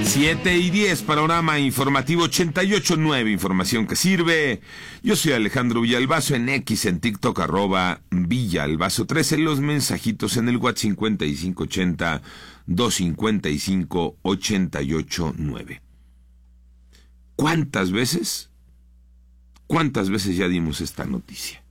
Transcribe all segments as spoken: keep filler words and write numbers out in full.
siete y diez, panorama informativo ochenta y ocho punto nueve, información que sirve. Yo soy Alejandro Villalbazo, en X, en TikTok, arroba Villalbazo trece, los mensajitos en el WhatsApp cincuenta y cinco ochenta, doscientos cincuenta y cinco, ochenta y ocho nueve. ¿Cuántas veces? ¿Cuántas veces ya dimos esta noticia?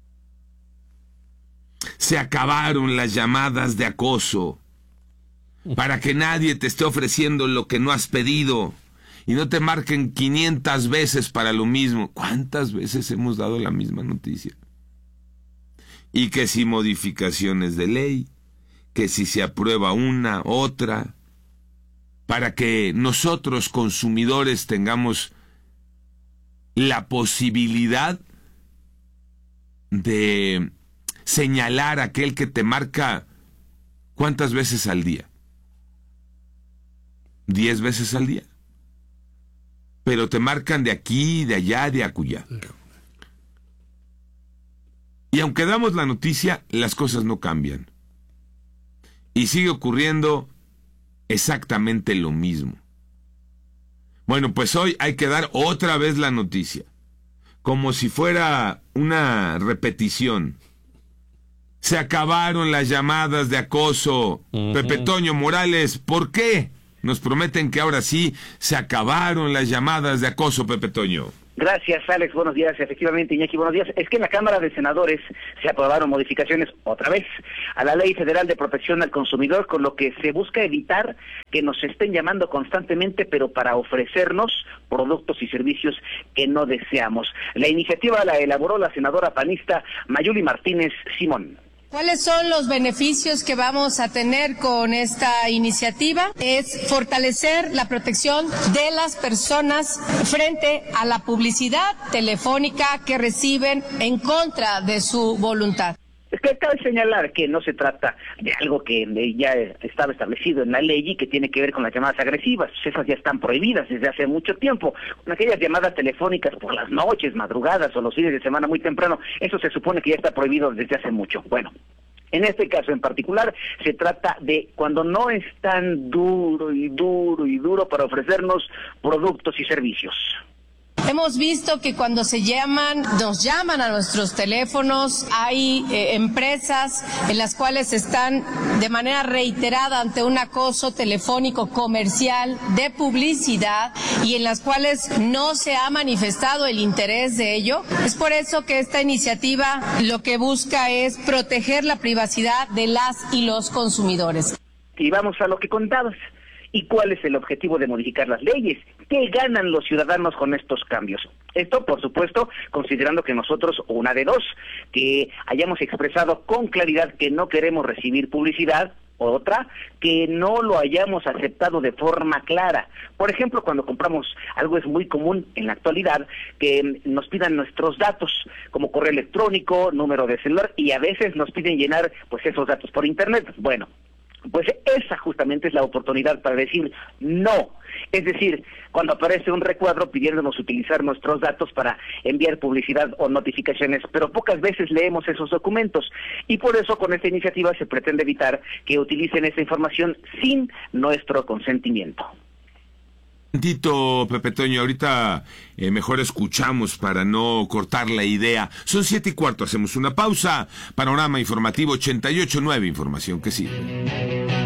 Se acabaron las llamadas de acoso para que nadie te esté ofreciendo lo que no has pedido y no te marquen quinientas veces para lo mismo. ¿Cuántas veces hemos dado la misma noticia? Y que si modificaciones de ley, que si se aprueba una, otra, para que nosotros consumidores tengamos la posibilidad de señalar a aquel que te marca ¿cuántas veces al día? Diez veces al día. Pero te marcan de aquí, de allá, de acullá. Y aunque damos la noticia, las cosas no cambian. Y sigue ocurriendo exactamente lo mismo. Bueno, pues hoy hay que dar otra vez la noticia, como si fuera una repetición. Se acabaron las llamadas de acoso. Uh-huh. Pepe Toño Morales, ¿por qué? Nos prometen que ahora sí se acabaron las llamadas de acoso, Pepe Toño. Gracias, Alex. Buenos días. Efectivamente, Iñaki, buenos días. Es que en la Cámara de Senadores se aprobaron modificaciones, otra vez, a la Ley Federal de Protección al Consumidor, con lo que se busca evitar que nos estén llamando constantemente, pero para ofrecernos productos y servicios que no deseamos. La iniciativa la elaboró la senadora panista Mayuli Martínez Simón. ¿Cuáles son los beneficios que vamos a tener con esta iniciativa? Es fortalecer la protección de las personas frente a la publicidad telefónica que reciben en contra de su voluntad. Es que cabe señalar que no se trata de algo que ya estaba establecido en la ley y que tiene que ver con las llamadas agresivas. Esas ya están prohibidas desde hace mucho tiempo. Con aquellas llamadas telefónicas por las noches, madrugadas o los fines de semana muy temprano, eso se supone que ya está prohibido desde hace mucho. Bueno, en este caso en particular se trata de cuando no es tan duro y duro y duro para ofrecernos productos y servicios. Hemos visto que cuando se llaman, nos llaman a nuestros teléfonos, hay eh, empresas en las cuales están de manera reiterada ante un acoso telefónico comercial de publicidad y en las cuales no se ha manifestado el interés de ello. Es por eso que esta iniciativa lo que busca es proteger la privacidad de las y los consumidores. Y vamos a lo que contabas. ¿Y cuál es el objetivo de modificar las leyes? ¿Qué ganan los ciudadanos con estos cambios? Esto, por supuesto, considerando que nosotros, una de dos, que hayamos expresado con claridad que no queremos recibir publicidad, otra, que no lo hayamos aceptado de forma clara. Por ejemplo, cuando compramos algo es muy común en la actualidad que nos pidan nuestros datos, como correo electrónico, número de celular, y a veces nos piden llenar pues esos datos por internet. Bueno, pues esa justamente es la oportunidad para decir no. Es decir, cuando aparece un recuadro pidiéndonos utilizar nuestros datos para enviar publicidad o notificaciones, pero pocas veces leemos esos documentos. Y por eso con esta iniciativa se pretende evitar que utilicen esa información sin nuestro consentimiento. Tito, Pepe Toño, ahorita eh, mejor escuchamos para no cortar la idea. Son siete y cuarto, hacemos una pausa. Panorama informativo ochenta y ocho punto nueve, información que sigue.